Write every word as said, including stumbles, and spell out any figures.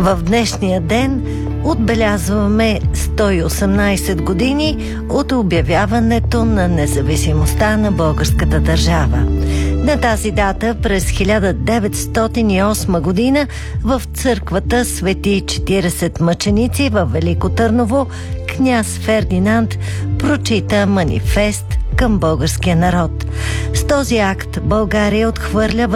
В днешния ден отбелязваме сто и осемнайсет години от обявяването на независимостта на българската държава. На тази дата през хиляда деветстотин и осма година в църквата Свети четирийсет мъченици във Велико Търново княз Фердинанд прочита манифест към българския народ. С този акт България отхвърля